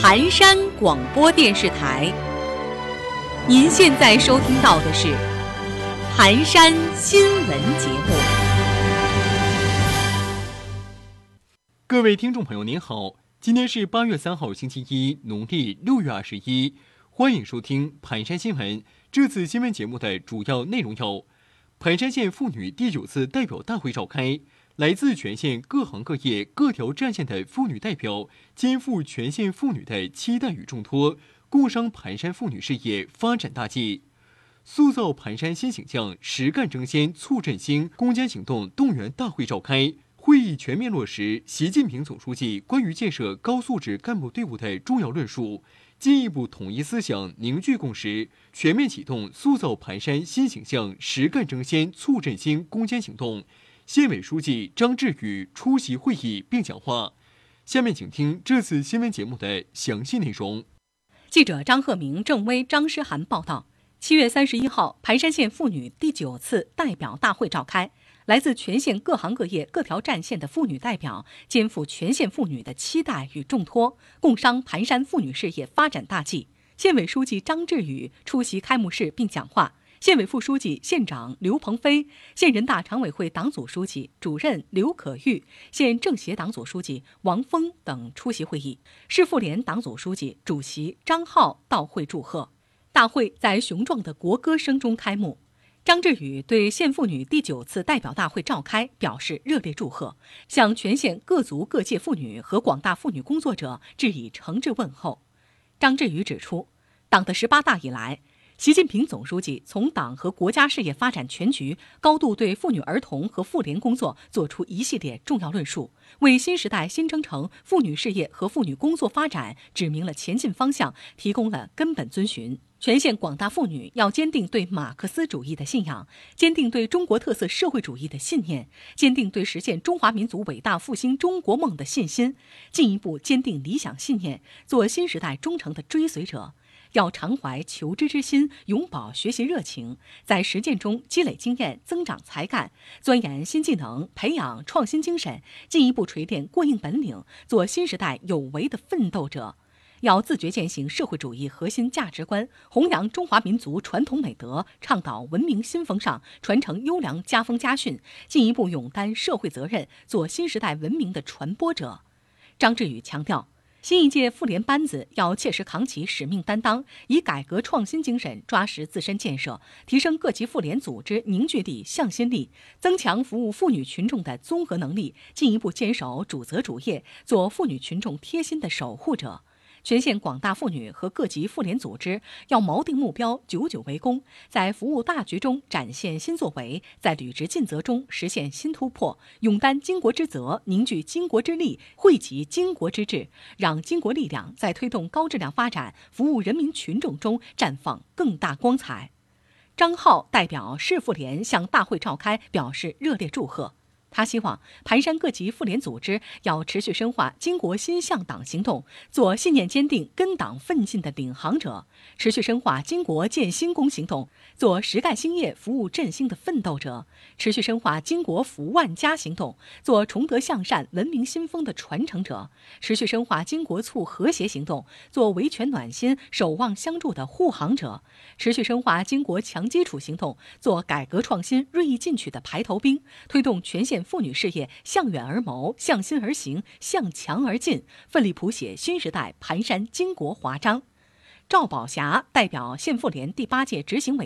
盘山广播电视台，您现在收听到的是盘山新闻节目。 各位听众朋友您好，今天是8月3号星期一，农历6月21，欢迎收听盘山新闻。这次新闻节目的主要内容有：盘山县妇女第9次代表大会召开，来自全县各行各业各条战线的妇女代表肩负全县妇女的期待与重托，共商盘山妇女事业发展大计。塑造盘山新形象，实干争先促振兴攻坚行动动员大会召开，会议全面落实习近平总书记关于建设高素质干部队伍的重要论述，进一步统一思想，凝聚共识，全面启动塑造盘山新形象实干争先促振兴攻坚行动。县委书记张志宇出席会议并讲话。下面请听这次新闻节目的详细内容。 记者张鹤鸣、郑威、张诗涵报道：7月31号，盘山县妇女第9次代表大会召开，来自全县各行各业各条战线的妇女代表肩负全县妇女的期待与重托，共商盘山妇女事业发展大计。县委书记张志宇出席开幕式并讲话。县委副书记、县长刘鹏飞、县人大常委会党组书记、主任刘可玉、县政协党组书记王峰等出席会议。市妇联党组书记、主席张浩到会祝贺。大会在雄壮的国歌声中开幕。张志宇对县妇女第9次代表大会召开表示热烈祝贺，向全县各族各界妇女和广大妇女工作者致以诚挚问候。张志宇指出，党的18大以来，习近平总书记从党和国家事业发展全局高度对妇女儿童和妇联工作作出一系列重要论述，为新时代新征程妇女事业和妇女工作发展指明了前进方向，提供了根本遵循。全县广大妇女要坚定对马克思主义的信仰，坚定对中国特色社会主义的信念，坚定对实现中华民族伟大复兴中国梦的信心，进一步坚定理想信念，做新时代忠诚的追随者。要常怀求知之心，永葆学习热情，在实践中积累经验，增长才干，钻研新技能，培养创新精神，进一步锤炼过硬本领，做新时代有为的奋斗者。要自觉践行社会主义核心价值观，弘扬中华民族传统美德，倡导文明新风尚，传承优良家风家训，进一步勇担社会责任，做新时代文明的传播者。张志宇强调，新一届妇联班子要切实扛起使命担当，以改革创新精神抓实自身建设，提升各级妇联组织凝聚力、向心力，增强服务妇女群众的综合能力，进一步坚守主责主业，做妇女群众贴心的守护者。全县广大妇女和各级妇联组织要锚定目标，久久为功，在服务大局中展现新作为，在履职尽责中实现新突破，勇担巾帼之责，凝聚巾帼之力，汇集巾帼之志，让巾帼力量在推动高质量发展、服务人民群众中绽放更大光彩。张浩代表市妇联向大会召开表示热烈祝贺。他希望盘山各级妇联组织要持续深化巾帼心向党行动，做信念坚定、跟党奋进的领航者；持续深化巾帼建新功行动，做实干兴业、服务振兴的奋斗者；持续深化巾帼扶万家行动，做崇德向善、文明新风的传承者；持续深化巾帼促和谐行动，做维权暖心、守望相助的护航者；持续深化巾帼强基础行动，做改革创新锐意进取的排头兵，推动全县妇女事业向远而谋，向心而行，向强而进，奋力谱写新时代盘山巾帼华章。赵宝霞代表县妇联第8届执行委